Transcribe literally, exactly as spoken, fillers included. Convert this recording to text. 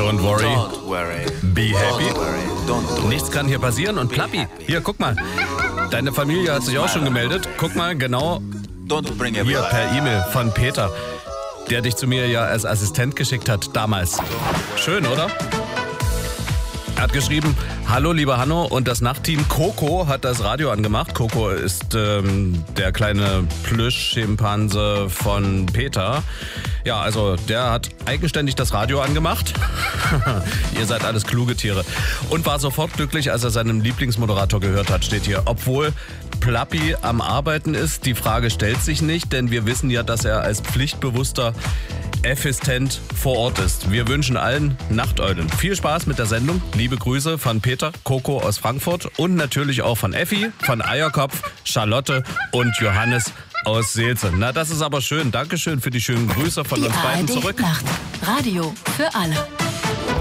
Don't worry. Don't worry. Be happy. Don't worry. Don't do Nichts kann hier passieren. Und Plappi, hier, guck mal. Deine Familie hat sich auch schon gemeldet. Guck mal, genau Don't bring hier everyone. per E-Mail von Peter, der dich zu mir ja als Assistent geschickt hat damals. Schön, oder? Er hat geschrieben, hallo lieber Hanno, und das Nachtteam Coco hat das Radio angemacht. Coco ist ähm, der kleine Plüsch-Schimpanse von Peter. Ja, also der hat eigenständig das Radio angemacht. Ihr seid alles kluge Tiere. Und war sofort glücklich, als er seinen Lieblingsmoderator gehört hat, steht hier. Obwohl Plappi am Arbeiten ist, die Frage stellt sich nicht, denn wir wissen ja, dass er als pflichtbewusster Assistent vor Ort ist. Wir wünschen allen Nachteulen viel Spaß mit der Sendung. Liebe Grüße von Peter, Coco aus Frankfurt und natürlich auch von Effi, von Eierkopf, Charlotte und Johannes aus Seelze. Na, das ist aber schön. Dankeschön für die schönen Grüße von Die uns beiden A R D zurück. Nacht. Radio für alle.